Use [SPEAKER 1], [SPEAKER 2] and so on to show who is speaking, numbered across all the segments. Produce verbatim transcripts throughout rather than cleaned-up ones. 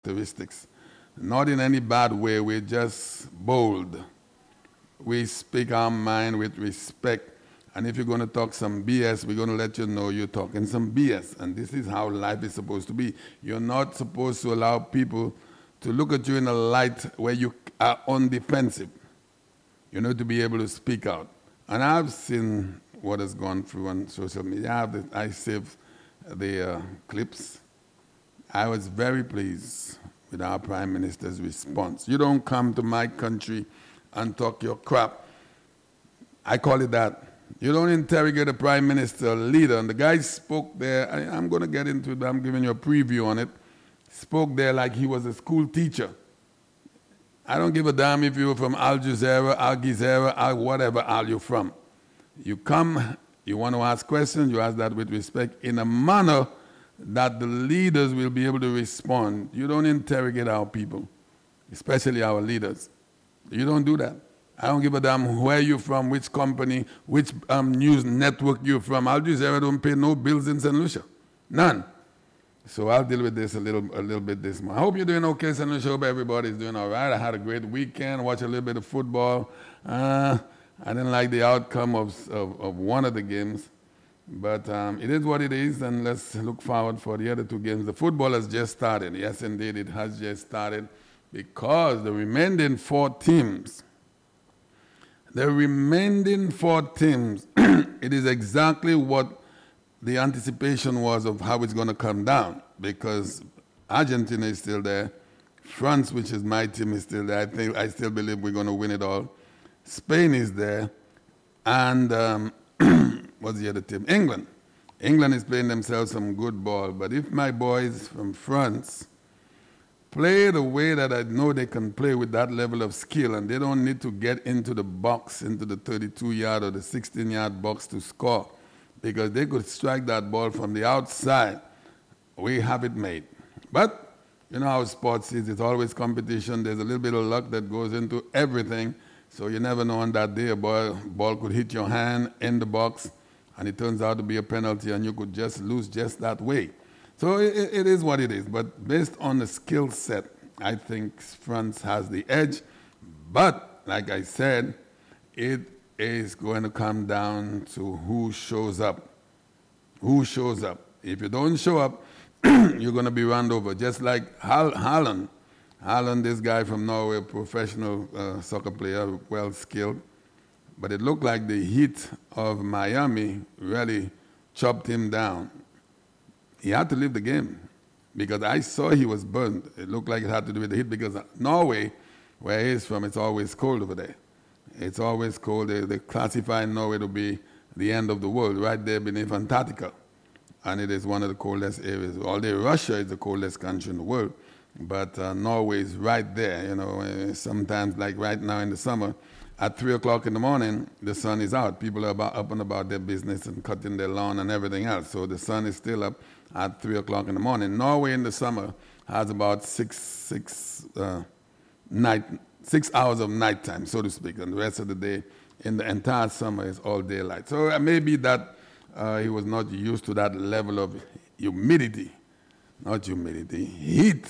[SPEAKER 1] characteristics. Not in any bad way, we're just bold. We speak our mind with respect. And if you're going to talk some B S, we're going to let you know you're talking some B S. And this is how life is supposed to be. You're not supposed to allow people to look at you in a light where you are on defensive. You need to be able to speak out. And I've seen what has gone through on social media. I, have the, I saved the uh, clips. I was very pleased with our Prime Minister's response. You don't come to my country and talk your crap. I call it that. You don't interrogate a Prime Minister, a leader. And the guy spoke there. I, I'm going to get into it, but I'm giving you a preview on it. Spoke there like he was a school teacher. I don't give a damn if you're from Al Jazeera, Al Gizera, Al whatever Al you're from. You come, you want to ask questions, you ask that with respect in a manner that the leaders will be able to respond. You don't interrogate our people, especially our leaders. You don't do that. I don't give a damn where you're from, which company, which um, news network you're from. Al Jazeera don't pay no bills in Saint Lucia. None. So I'll deal with this a little a little bit this month. I hope you're doing okay, Saint Lucia. I hope everybody's doing all right. I had a great weekend, watched a little bit of football. Uh, I didn't like the outcome of, of, of one of the games. But um, it is what it is, and let's look forward for the other two games. The football has just started. Yes, indeed, it has just started because the remaining four teams, the remaining four teams, it is exactly what the anticipation was of how it's going to come down because Argentina is still there. France, which is my team, is still there. I think I still believe we're going to win it all. Spain is there. And um, what's the other team? England. England is playing themselves some good ball. But if my boys from France play the way that I know they can play with that level of skill and they don't need to get into the box, into the thirty-two-yard or the sixteen-yard box to score, because they could strike that ball from the outside, we have it made. But you know how sports is. It's always competition. There's a little bit of luck that goes into everything. So you never know on that day a ball, ball could hit your hand in the box, and it turns out to be a penalty, and you could just lose just that way. So it, it is what it is. But based on the skill set, I think France has the edge. But like I said, it is going to come down to who shows up. Who shows up. If you don't show up, you're going to be run over. Just like Hal- Haaland. Haaland, this guy from Norway, a professional uh, soccer player, well skilled. But it looked like the heat of Miami really chopped him down. He had to leave the game because I saw he was burned. It looked like it had to do with the heat because Norway, where he's from, it's always cold over there. It's always cold. They, they classify Norway to be the end of the world, right there beneath Antarctica. And it is one of the coldest areas. Although Russia is the coldest country in the world, but uh, Norway is right there. You know, uh, sometimes like right now in the summer, at three o'clock in the morning, the sun is out. People are about, up and about their business and cutting their lawn and everything else. So the sun is still up at three o'clock in the morning. Norway in the summer has about six, six uh, night. Six hours of nighttime, so to speak, and the rest of the day in the entire summer is all daylight. So uh, maybe that uh, he was not used to that level of humidity, not humidity, heat,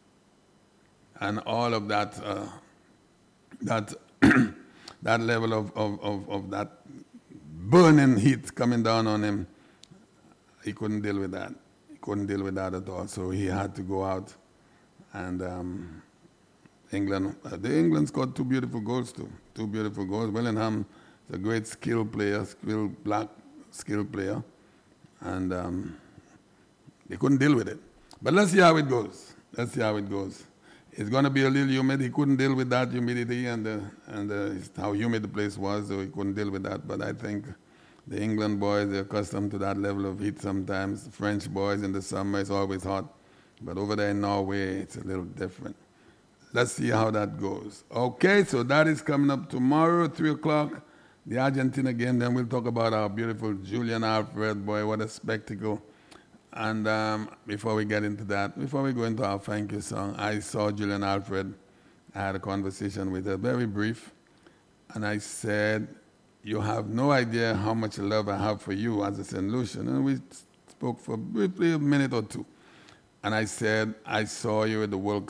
[SPEAKER 1] and all of that, uh, that, that level of, of, of, of that burning heat coming down on him. He couldn't deal with that. He couldn't deal with that at all. So he had to go out and. Um, England, uh, the England scored two beautiful goals too. Two beautiful goals. Willingham is a great skill player, skilled black skill player, and um, they couldn't deal with it. But let's see how it goes. Let's see how it goes. It's going to be a little humid. He couldn't deal with that humidity and uh, and uh, how humid the place was, so he couldn't deal with that. But I think the England boys are accustomed to that level of heat sometimes. The French boys in the summer it's always hot, but over there in Norway it's a little different. Let's see how that goes. Okay, so that is coming up tomorrow, three o'clock, the Argentina game. Then we'll talk about our beautiful Julian Alfred. Boy, what a spectacle. And um, before we get into that, before we go into our thank you song, I saw Julian Alfred. I had a conversation with her, very brief. And I said, you have no idea how much love I have for you as a Saint Lucian. And we spoke for briefly a minute or two. And I said, I saw you at the World